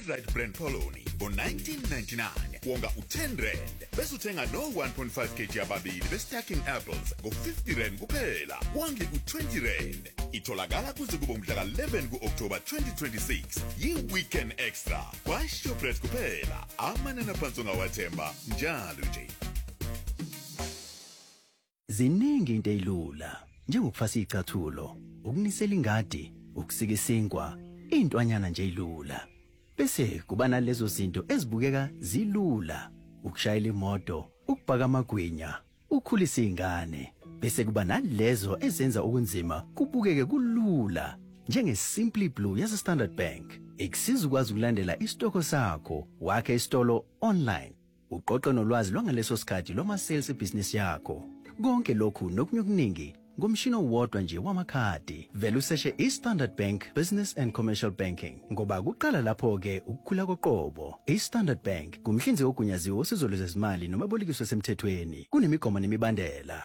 Cartwright brand poloni ngo-1999 wonga u-10 rand bese uthenga no 1.5 kg ababili be-stacking apples ngo-50 rand kuphela wange u-20 rand. Itholakala kuze kube umhla ka-11 ku-October 2026 yi-weekend extra kwa-Shoprite kuphela. Amanani aphansi ongawathemba njalo nje. Ziningi into ezilula njengokufasa icathulo, ukunisela ingadi, ukusika isinkwa, intwanyana nje ezilula. Bese kuba nalezo zinto ezibukeka zilula, ukushayela imoto, ukubhaka amagwinya, ukhulisa izingane. Bese kuba nalezo ezenza okunzima kubukeke kulula, njenge Simply Blue yase Standard Bank. Ikusiza ukwazi ukulandela istoko sakho, wakhe isitolo online. Uqoqe nolwazi lwangaleso sikhathi loma sales business yakho. Konke lokhu nokunye okuningi ngomshini owodwa nje wamakhadi. Vele useshe iStandard Bank Business and Commercial Banking ngoba kuqala lapho ke ukukhula koqobo. iStandard Bank kumhlinzeki ogunyaziwe osizo lwezimali noma bolekiso semthethweni. Kunemigomo nemibandela.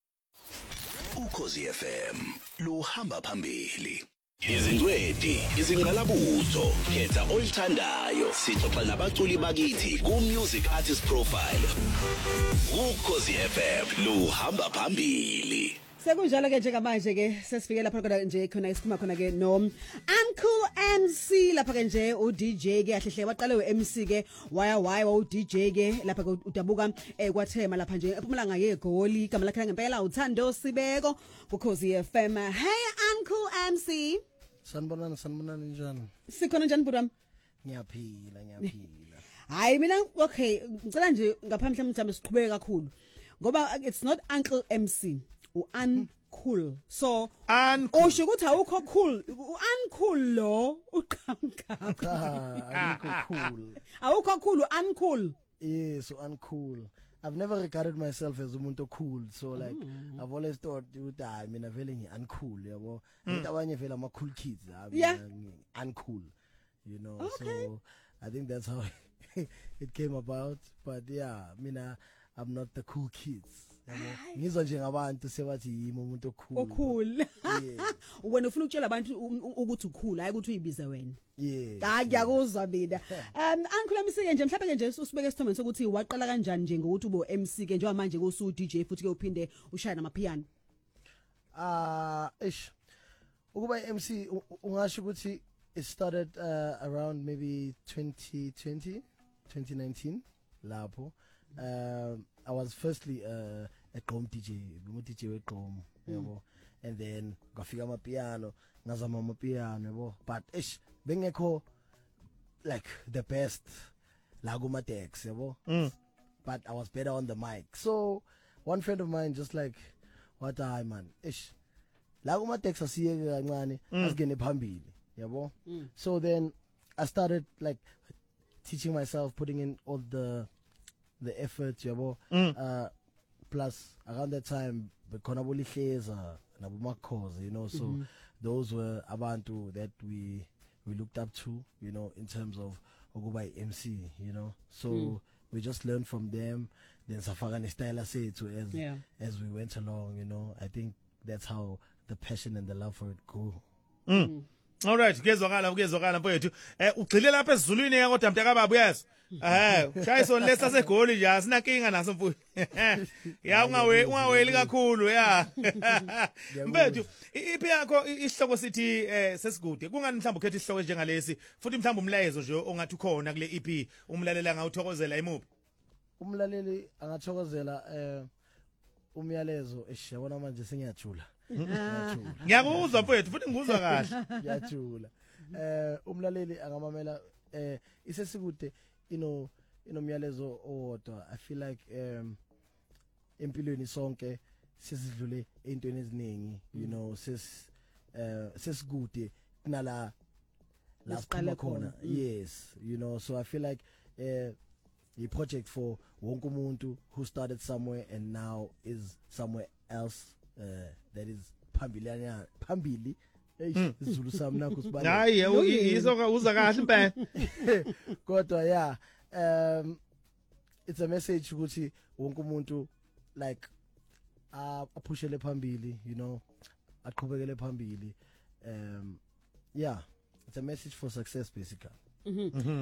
Ukhozi FM luhamba phambili. Izingcweti, izingqalabutho, khetha olithandayo. Sixoxa nabaculi bakithi ku Music Artist Profile. Ukhozi FM luhamba phambili. Sekunjalo ke njengamanje ke sesifikela lapha kodwa nje khona isikhuma khona ke no Uncle MC lapha ke nje u DJ ke ahlehle waqale we MC ke waya u DJ ke lapha ke udabuka kwathema lapha nje ePhumalanga yegoli igama lakhe ngempela uThando Sibeko kuKhozi FM. Hey Uncle MC. Sanibonani njani? Sikhona njani butwami? Ngiyaphila. Hayi mina okay ngicela nje ngaphambi mhlawumbe siqhubeke kakhulu ngoba it's not Uncle MC. Uncool. So usho ukuthi awukho cool. Uncool lo uqhamka. Awukho cool. Awukho cool, uncool. Yes, so uncool. I've never regarded myself as umuntu cool. So like I've always thought ukuthi I mean vele ngi uncool yabo. Abanye vele ama cool kids. Uncool. You know. Okay. So I think that's how it came about. But yeah, mina I'm not the cool kids. Ngizwa nje ngabantu sebathi yimi umuntu cool. Cool. Wena ufuna ukutshela abantu ukuthi ucool hayi ukuthi uyibize wena. Yeah. Ngiyakuzwa mina. Uncle MC ke nje mhlawumbe ke nje usibeke isithombe sokuthi waqala kanjani nje ngokuthi ube MC ke njengoba manje kusu DJ futhi ke uphinde ushaya namapiano. Ukuba MC ungasho ukuthi it started around maybe 2019 lapho. I was firstly a Gqom DJ, DJ weGqom, yabo. And then ngafika amapiano, ngazama amapiano, yabo. But bengekho like the best la kuma decks, yabo. But I was better on the mic. So one friend of mine just like, what I man, la kuma decks asiyeke kancane, asingene phambili, yabo. So then I started like teaching myself, putting in all the effort, yabo. Plus around that time bekhona bolihleza nabomakhozi, you know, so those were abantu that we looked up to, you know, in terms of ukuba MC, you know, so we just learned from them, then safaka style sethu as we went along, you know. I think that's how the passion and the love for it grew. All right, kezwakala mfowethu. Ugcile lapha esizulwini kodwa mntaka baba uyazi. Shayiso lesa segoli nje asinankinga naso mfowethu. Ya ungaweli kakhulu ya. Mfowethu, iphi yakho isihloko sithi sesigude. Kungani mhlawumbe ukhetha isihloko njengalesi? Futhi mhlawumbe umlayezo nje ongathi ukhona kule EP umlalela angawuthokozela imuphi? Umlaleli angathokozela umyalezo yabona manje sengiyajula. Ngiyakuzwa mfowethu futhi ngikuzwa kahle. Ngiyajula. Umlaleli angamamela isesikude inomyalezo owodwa. I feel like empilweni sonke sesidlule into eziningi, you know, sesigude kunala la siqala khona. Yes, you know, so I feel like a project for wonke umuntu who started somewhere and now is somewhere else. That is phambili isiZulu sami nakho sibale. Hayi izoka uza kahle impela. Kodwa yeah, it's a message ukuthi wonke umuntu like aphushele phambili, you know, aqhubekele phambili. Yeah, it's a message for success basically.